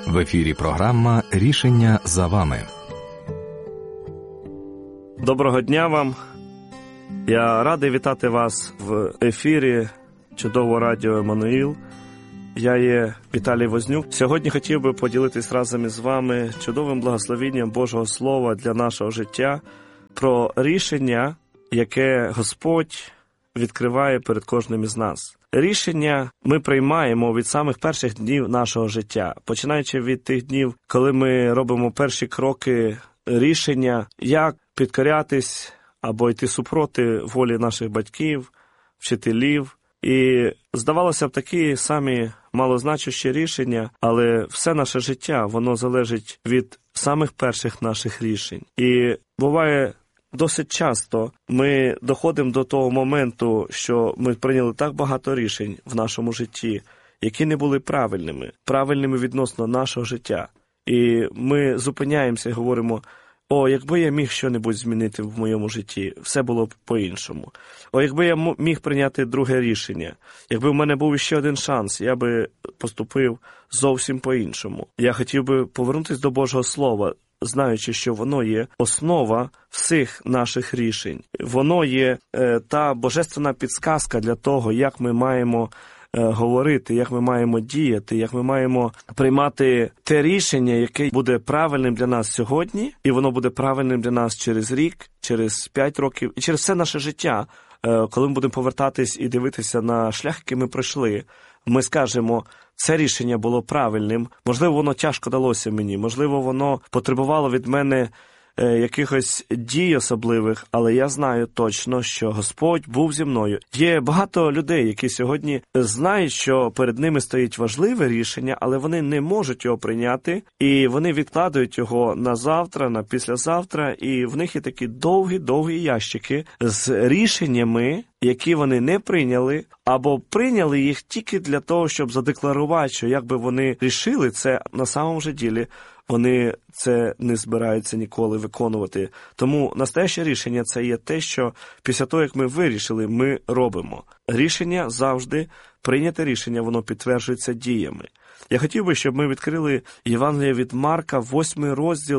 В ефірі програма «Рішення за вами». Доброго дня вам. Я радий вітати вас в ефірі чудового радіо «Еммануїл». Я є Віталій Вознюк. Сьогодні хотів би поділитись разом із вами чудовим благословенням Божого Слова для нашого життя про рішення, яке Господь відкриває перед кожним із нас. Рішення ми приймаємо від самих перших днів нашого життя, починаючи від тих днів, коли ми робимо перші кроки рішення, як підкорятись або йти супроти волі наших батьків, вчителів. І, здавалося б, такі самі малозначущі рішення, але все наше життя, воно залежить від самих перших наших рішень. І буває, досить часто ми доходимо до того моменту, що ми прийняли так багато рішень в нашому житті, які не були правильними відносно нашого життя. І ми зупиняємося і говоримо: «О, якби я міг щось змінити в моєму житті, все було б по-іншому. О, якби я міг прийняти друге рішення, якби в мене був ще один шанс, я би поступив зовсім по-іншому». Я хотів би повернутися до Божого Слова, знаючи, що воно є основа всіх наших рішень. Воно є та божественна підсказка для того, як ми маємо говорити, як ми маємо діяти, як ми маємо приймати те рішення, яке буде правильним для нас сьогодні, і воно буде правильним для нас через рік, через 5 років, і через все наше життя. Коли ми будемо повертатись і дивитися на шлях, який ми пройшли, ми скажемо: це рішення було правильним, можливо, воно тяжко далося мені, можливо, воно потребувало від мене якихось дій особливих, але я знаю точно, що Господь був зі мною. Є багато людей, які сьогодні знають, що перед ними стоїть важливе рішення, але вони не можуть його прийняти, і вони відкладають його на завтра, на післязавтра, і в них є такі довгі ящики з рішеннями, які вони не прийняли, або прийняли їх тільки для того, щоб задекларувати, що якби вони рішили це, на самому же ділі вони це не збираються ніколи виконувати. Тому настояще рішення – це є те, що після того, як ми вирішили, ми робимо. Рішення завжди, прийняте рішення, воно підтверджується діями. Я хотів би, щоб ми відкрили Євангеліє від Марка, 8 розділ,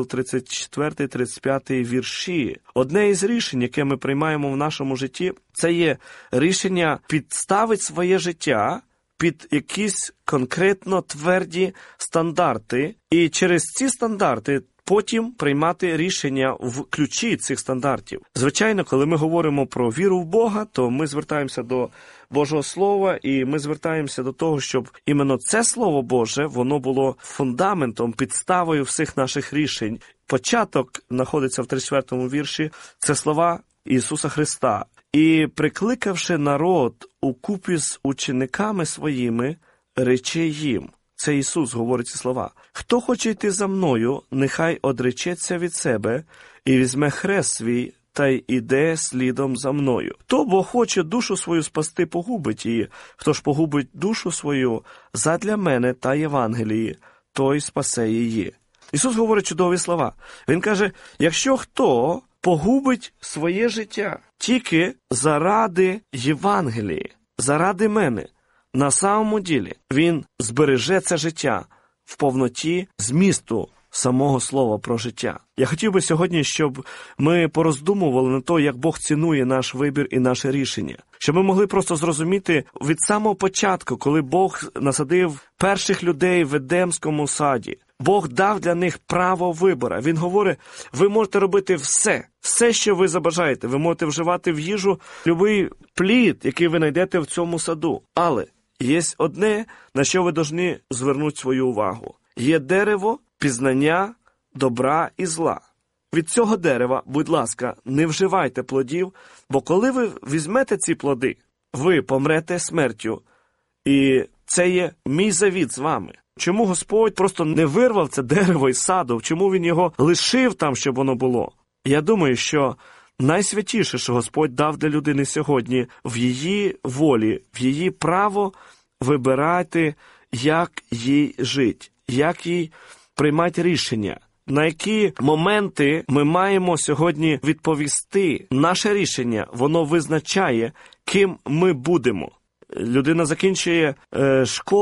34-35 вірші. Одне із рішень, яке ми приймаємо в нашому житті, це є рішення підставити своє життя під якісь конкретно тверді стандарти, і через ці стандарти потім приймати рішення в ключі цих стандартів. Звичайно, коли ми говоримо про віру в Бога, то ми звертаємося до Божого Слова, і ми звертаємося до того, щоб іменно це Слово Боже, воно було фундаментом, підставою всіх наших рішень. Початок знаходиться в 34-му вірші, це слова Ісуса Христа. «І, прикликавши народ укупі з учениками своїми, рече їм». Це Ісус говорить ці слова. «Хто хоче йти за мною, нехай одречеться від себе і візьме хрест свій, та й іде слідом за мною. Хто бо хоче душу свою спасти, погубить її. Хто ж погубить душу свою задля мене та Євангелії, той спасе її». Ісус говорить чудові слова. Він каже: якщо хто погубить своє життя тільки заради Євангелії, заради мене, на самому ділі він збереже це життя в повноті змісту самого слова про життя. Я хотів би сьогодні, щоб ми пороздумували на те, як Бог цінує наш вибір і наше рішення. Щоб ми могли просто зрозуміти від самого початку, коли Бог насадив перших людей в Едемському саді. Бог дав для них право вибору. Він говорить: ви можете робити все, що ви забажаєте. Ви можете вживати в їжу будь-який плід, який ви знайдете в цьому саду. Але є одне, на що ви повинні звернути свою увагу. Є дерево пізнання добра і зла. Від цього дерева, будь ласка, не вживайте плодів, бо коли ви візьмете ці плоди, ви помрете смертю. І це є мій завіт з вами. Чому Господь просто не вирвав це дерево із саду? Чому Він його лишив там, щоб воно було? Я думаю, що найсвятіше, що Господь дав для людини сьогодні, в її волі, в її право вибирати, як їй жити, як їй приймати рішення. На які моменти ми маємо сьогодні відповісти. Наше рішення, воно визначає, ким ми будемо. Людина закінчує школу,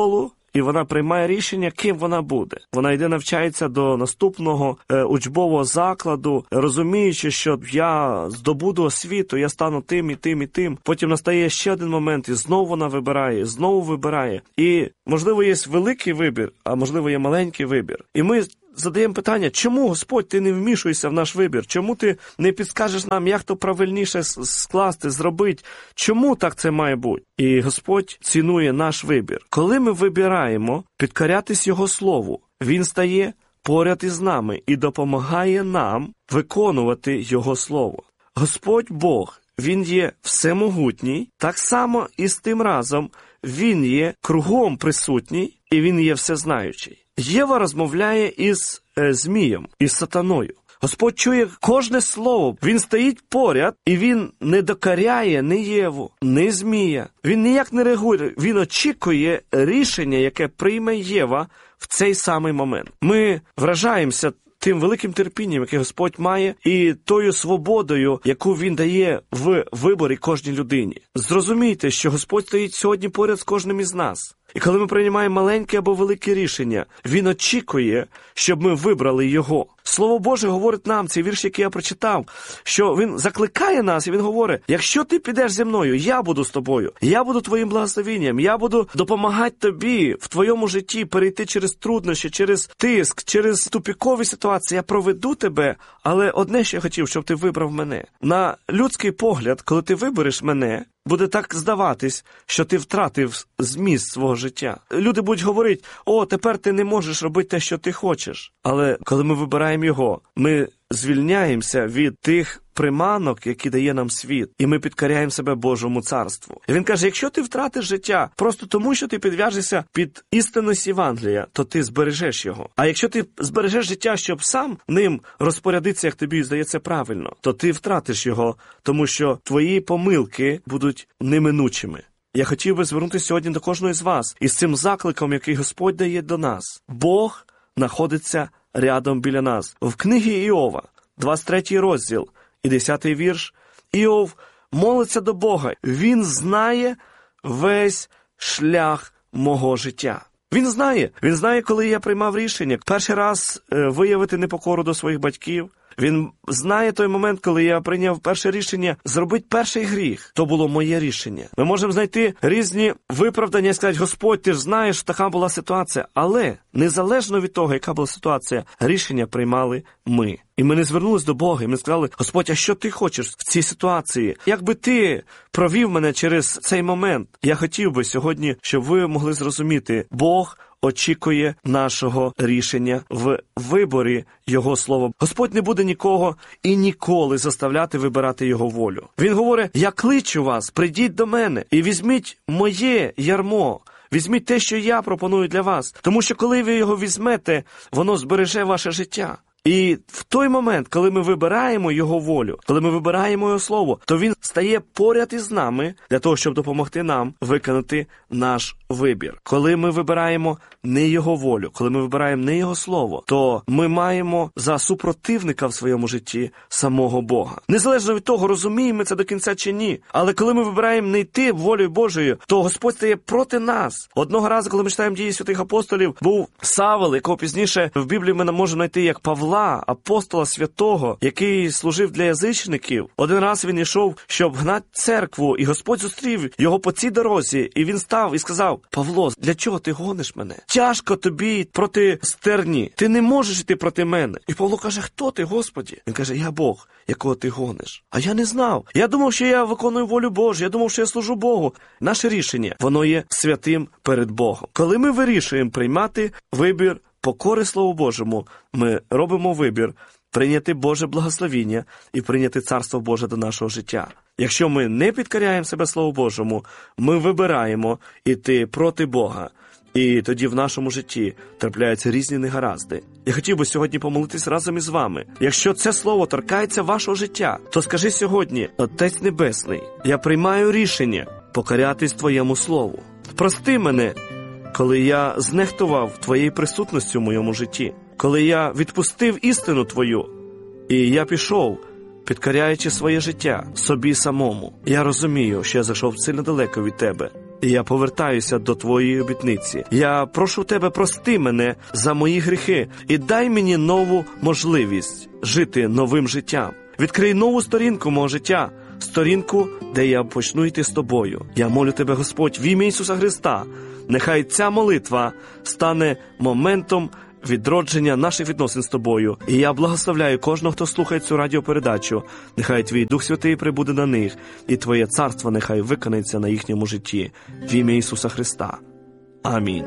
і вона приймає рішення, ким вона буде. Вона йде навчається до наступного учбового закладу, розуміючи, що я здобуду освіту, я стану тим і тим і тим. Потім настає ще один момент, і знову вона вибирає, знову вибирає. І, можливо, є великий вибір, а можливо, є маленький вибір. І ми задаємо питання, чому, Господь, ти не вмішуєшся в наш вибір? Чому ти не підскажеш нам, як то правильніше скласти, зробити? Чому так це має бути? І Господь цінує наш вибір. Коли ми вибираємо підкорятись Його Слову, Він стає поряд із нами і допомагає нам виконувати Його Слово. Господь Бог, Він є всемогутній, так само і з тим разом Він є кругом присутній і Він є всезнаючий. Єва розмовляє із Змієм, із сатаною. Господь чує кожне слово. Він стоїть поряд, і Він не докоряє ні Єву, ні Змія. Він ніяк не реагує. Він очікує рішення, яке прийме Єва в цей самий момент. Ми вражаємося тим великим терпінням, яке Господь має, і тою свободою, яку Він дає в виборі кожній людині. Зрозумійте, що Господь стоїть сьогодні поряд з кожним із нас. І коли ми приймаємо маленьке або велике рішення, Він очікує, щоб ми вибрали Його. Слово Боже говорить нам, цей вірш, який я прочитав, що Він закликає нас, і Він говорить, якщо ти підеш зі мною, я буду з тобою, я буду твоїм благословенням, я буду допомагати тобі в твоєму житті перейти через труднощі, через тиск, через тупікові ситуації, я проведу тебе, але одне, що я хотів, щоб ти вибрав мене. На людський погляд, коли ти вибереш мене, буде так здаватись, що ти втратив зміст свого життя. Люди будуть говорити, о, тепер ти не можеш робити те, що ти хочеш. Але коли ми вибираємо Його, ми звільняємося від тих приманок, які дає нам світ, і ми підкоряємо себе Божому царству. І Він каже, якщо ти втратиш життя просто тому, що ти підв'яжешся під істинність Євангелія, то ти збережеш його. А якщо ти збережеш життя, щоб сам ним розпорядитися, як тобі здається правильно, то ти втратиш його, тому що твої помилки будуть неминучими. Я хотів би звернутися сьогодні до кожного з вас із цим закликом, який Господь дає до нас. Бог знаходиться рядом біля нас. В книгі Іова, 23 розділ і 10 вірш, Іов молиться до Бога. Він знає весь шлях мого життя. Він знає, коли я приймав рішення перший раз виявити непокору до своїх батьків. Він знає той момент, коли я прийняв перше рішення зробити перший гріх. То було моє рішення. Ми можемо знайти різні виправдання і сказати, Господь, ти ж знаєш, що така була ситуація. Але незалежно від того, яка була ситуація, рішення приймали ми. І ми не звернулись до Бога, і ми сказали, Господь, а що ти хочеш в цій ситуації? Як би ти провів мене через цей момент? Я хотів би сьогодні, щоб ви могли зрозуміти, Бог очікує нашого рішення в виборі Його Слова. Господь не буде нікого і ніколи заставляти вибирати Його волю. Він говорить, я кличу вас, прийдіть до мене і візьміть моє ярмо. Візьміть те, що я пропоную для вас. Тому що коли ви його візьмете, воно збереже ваше життя. І в той момент, коли ми вибираємо Його волю, коли ми вибираємо Його Слово, то Він стає поряд із нами для того, щоб допомогти нам виконати наш вибір. Коли ми вибираємо не Його волю, коли ми вибираємо не Його Слово, то ми маємо за супротивника в своєму житті самого Бога. Незалежно від того, розуміємо ми це до кінця чи ні, але коли ми вибираємо не йти волею Божою, то Господь стає проти нас. Одного разу, коли ми читаємо Дії святих апостолів, був Савл, якого пізніше в Біблії ми можемо знайти як Павла, апостола святого, який служив для язичників. Один раз він йшов, щоб гнати церкву, і Господь зустрів його по цій дорозі, і він став і сказав, Павло, для чого ти гониш мене? Тяжко тобі проти стерні. Ти не можеш йти проти мене. І Павло каже, хто ти, Господі? Він каже, я Бог, якого ти гониш. А я не знав. Я думав, що я виконую волю Божу. Я думав, що я служу Богу. Наше рішення, воно є святим перед Богом. Коли ми вирішуємо приймати вибір покори Слову Божому, ми робимо вибір прийняти Боже благословіння і прийняти Царство Боже до нашого життя. Якщо ми не підкоряємо себе Слову Божому, ми вибираємо іти проти Бога. І тоді в нашому житті трапляються різні негаразди. Я хотів би сьогодні помолитись разом із вами. Якщо це слово торкається вашого життя, то скажи сьогодні, Отець Небесний, я приймаю рішення покорятись Твоєму Слову. Прости мене, коли я знехтував Твоєю присутністю в моєму житті, коли я відпустив істину Твою, і я пішов, підкоряючи своє життя собі самому. Я розумію, що я зайшов сильно далеко від Тебе. І я повертаюся до Твоєї обітниці. Я прошу Тебе, прости мене за мої гріхи і дай мені нову можливість жити новим життям. Відкрий нову сторінку мого життя, сторінку, де я почну йти з Тобою. Я молю Тебе, Господь, в ім'я Ісуса Христа. Нехай ця молитва стане моментом відродження наших відносин з Тобою. І я благословляю кожного, хто слухає цю радіопередачу. Нехай Твій Дух Святий прибуде на них, і Твоє царство нехай виконається на їхньому житті. В ім'я Ісуса Христа. Амінь.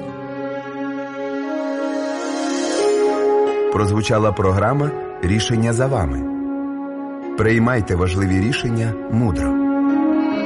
Прозвучала програма «Рішення за вами». Приймайте важливі рішення мудро.